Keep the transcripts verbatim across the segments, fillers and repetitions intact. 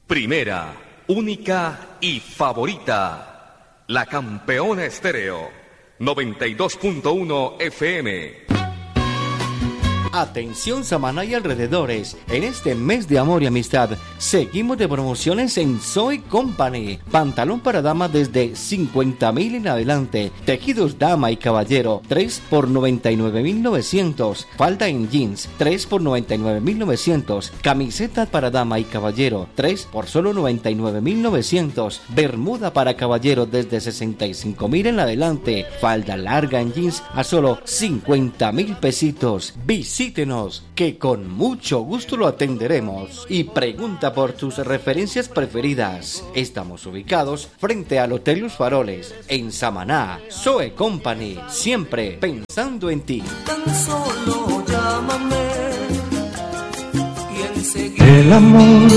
Primera, única y favorita. La Campeona Estéreo. noventa y dos punto uno F M. Atención Samaná y alrededores, en este mes de amor y amistad seguimos de promociones en Soy Company. Pantalón para dama desde cincuenta mil en adelante, tejidos dama y caballero tres por noventa y nueve mil novecientos, falda en jeans tres por noventa y nueve mil novecientos, camiseta para dama y caballero tres por solo noventa y nueve mil novecientos, bermuda para caballero desde sesenta y cinco mil en adelante, falda larga en jeans a solo cincuenta mil pesitos. Visítenos, que con mucho gusto lo atenderemos, y pregunta por tus referencias preferidas. Estamos ubicados frente al Hotel Los Faroles, en Samaná. Soe Company, siempre pensando en ti. Tan solo llámame y enseguida... El amor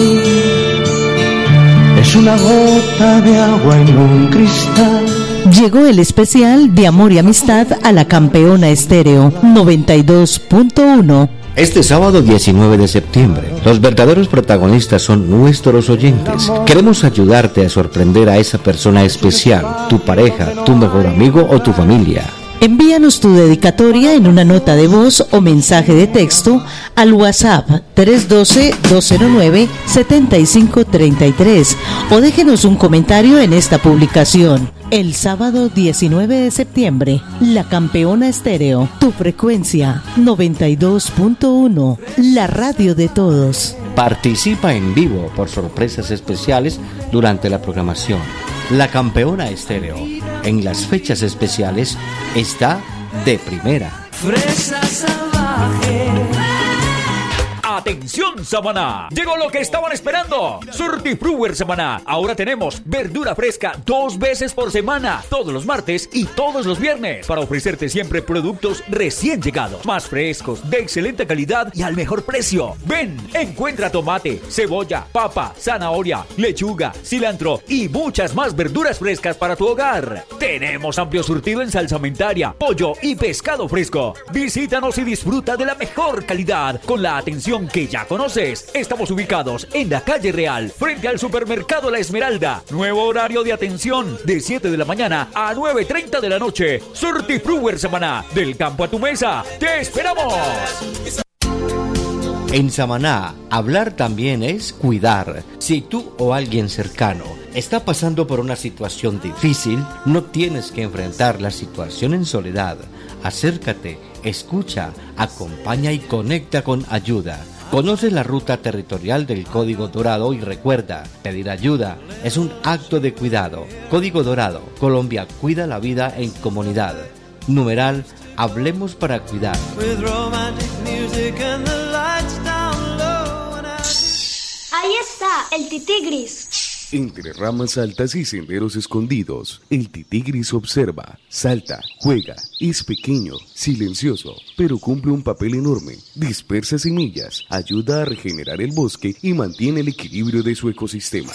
es una gota de agua en un cristal. Llegó el especial de amor y amistad a la Campeona Estéreo noventa y dos punto uno. Este sábado diecinueve de septiembre, los verdaderos protagonistas son nuestros oyentes. Queremos ayudarte a sorprender a esa persona especial, tu pareja, tu mejor amigo o tu familia. Envíanos tu dedicatoria en una nota de voz o mensaje de texto al WhatsApp tres uno dos, dos cero nueve, siete cinco tres tres o déjenos un comentario en esta publicación. El sábado diecinueve de septiembre, La Campeona Estéreo, tu frecuencia noventa y dos punto uno, la radio de todos. Participa en vivo por sorpresas especiales durante la programación. La Campeona Estéreo, en las fechas especiales, está de primera. Fresa salvaje. ¡Atención, Samaná! Llegó lo que estaban esperando. Surtifruwer Samaná. Ahora tenemos verdura fresca dos veces por semana, todos los martes y todos los viernes, para ofrecerte siempre productos recién llegados, más frescos, de excelente calidad y al mejor precio. Ven, encuentra tomate, cebolla, papa, zanahoria, lechuga, cilantro y muchas más verduras frescas para tu hogar. Tenemos amplio surtido en salsamentaria, pollo y pescado fresco. Visítanos y disfruta de la mejor calidad con la atención que ya conoces. Estamos ubicados en la calle Real, frente al supermercado La Esmeralda. Nuevo horario de atención de siete de la mañana a nueve y treinta de la noche. Surtifruwer Samaná, del campo a tu mesa. ¡Te esperamos! En Samaná, hablar también es cuidar. Si tú o alguien cercano está pasando por una situación difícil, no tienes que enfrentar la situación en soledad. Acércate, escucha, acompaña y conecta con ayuda. Conoce la ruta territorial del Código Dorado y recuerda, pedir ayuda es un acto de cuidado. Código Dorado, Colombia cuida la vida en comunidad. Numeral, hablemos para cuidar. Ahí está, el titigris. Entre ramas altas y senderos escondidos, el titigris observa, salta, juega, es pequeño, silencioso, pero cumple un papel enorme. Dispersa semillas, ayuda a regenerar el bosque y mantiene el equilibrio de su ecosistema.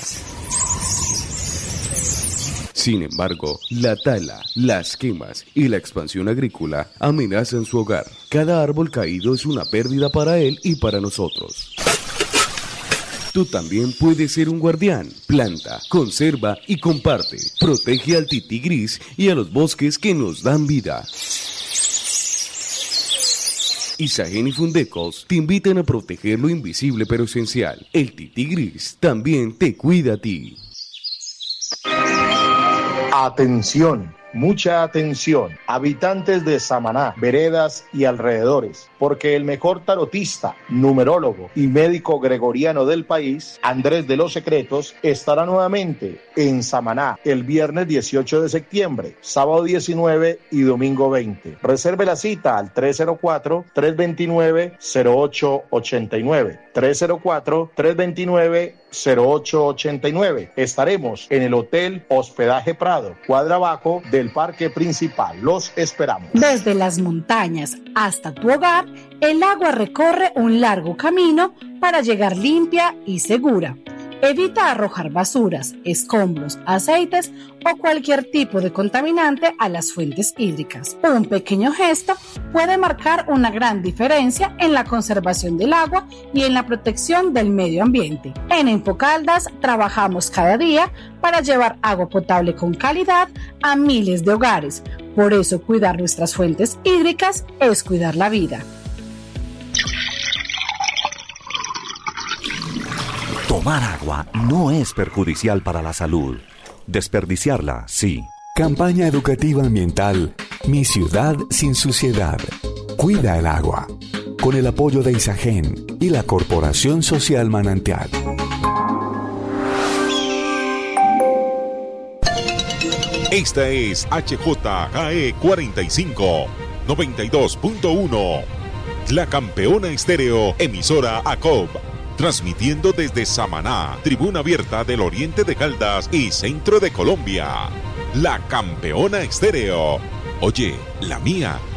Sin embargo, la tala, las quemas y la expansión agrícola amenazan su hogar. Cada árbol caído es una pérdida para él y para nosotros. Tú también puedes ser un guardián. Planta, conserva y comparte. Protege al titigris y a los bosques que nos dan vida. Isagen y Fundecos te invitan a proteger lo invisible pero esencial. El titigris también te cuida a ti. Atención, mucha atención, habitantes de Samaná, veredas y alrededores, porque el mejor tarotista, numerólogo y médico gregoriano del país, Andrés de los Secretos, estará nuevamente en Samaná el viernes dieciocho de septiembre, sábado diecinueve y domingo veinte. Reserve la cita al tres cero cuatro, tres dos nueve, cero ocho ocho nueve, tres cero cuatro, tres dos nueve, cero ocho ocho nueve. Estaremos en el Hotel Hospedaje Prado, cuadra abajo del Parque Principal. Los esperamos. Desde las montañas hasta tu hogar, el agua recorre un largo camino para llegar limpia y segura. Evita arrojar basuras, escombros, aceites o cualquier tipo de contaminante a las fuentes hídricas. Un pequeño gesto puede marcar una gran diferencia en la conservación del agua y en la protección del medio ambiente. En Empocaldas trabajamos cada día para llevar agua potable con calidad a miles de hogares. Por eso cuidar nuestras fuentes hídricas es cuidar la vida. Tomar agua no es perjudicial para la salud. Desperdiciarla, sí. Campaña educativa ambiental Mi ciudad sin suciedad. Cuida el agua. Con el apoyo de Isagen y la Corporación Social Manantial. Esta es H J K E cuarenta y cinco, noventa y dos punto uno. La Campeona Estéreo, emisora A C O B. Transmitiendo desde Samaná, tribuna abierta del oriente de Caldas y centro de Colombia. La Campeona Estéreo. Oye, la mía